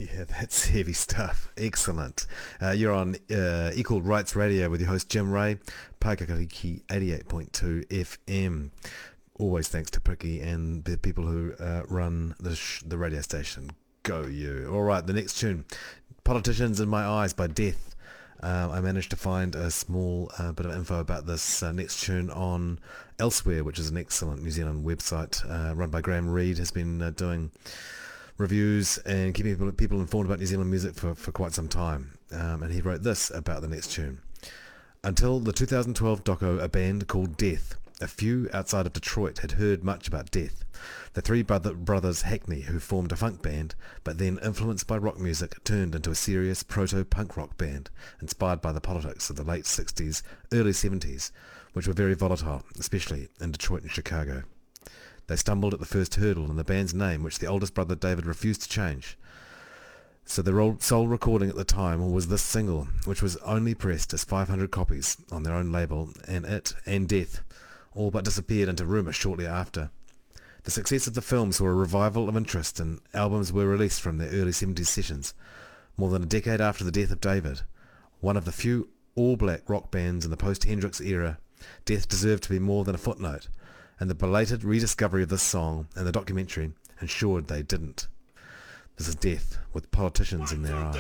Yeah, that's heavy stuff. Excellent. You're on Equal Rights Radio with your host Jim Ray, Paikakariki 88.2 FM. Always thanks to Pricky and the people who run the radio station. Go you. All right, the next tune, Politicians in My Eyes by Death. I managed to find a small bit of info about this next tune on Elsewhere, which is an excellent New Zealand website run by Graham Reed. Has been doing reviews and keeping people informed about New Zealand music for quite some time. And he wrote this about the next tune. Until the 2012 doco, a band called Death. A few outside of Detroit had heard much about Death. The three brothers Hackney, who formed a funk band, but then, influenced by rock music, turned into a serious proto-punk rock band, inspired by the politics of the late 60s, early 70s, which were very volatile, especially in Detroit and Chicago. They stumbled at the first hurdle in the band's name, which the oldest brother David refused to change. So their sole recording at the time was this single, which was only pressed as 500 copies on their own label, and it, and Death, all but disappeared into rumour shortly after. The success of the film saw a revival of interest, and albums were released from their early 70s sessions. More than a decade after the death of David, one of the few all-black rock bands in the post-Hendrix era, Death deserved to be more than a footnote, and the belated rediscovery of this song and the documentary ensured they didn't. This is Death with Politicians in Their Eyes.